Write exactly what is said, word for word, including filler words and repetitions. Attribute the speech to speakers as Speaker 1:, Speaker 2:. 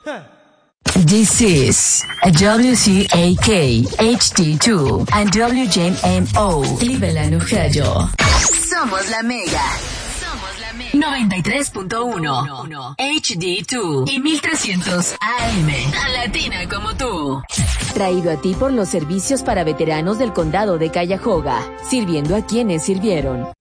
Speaker 1: This is a W C A K, H D two, and W J M O, Cleveland, Ohio. Somos la Mega. Somos la Mega. noventa y tres punto uno, H D dos y mil trescientos A M. A latina como tú.
Speaker 2: Traído a ti por los servicios para veteranos del condado de Cuyahoga, sirviendo a quienes sirvieron.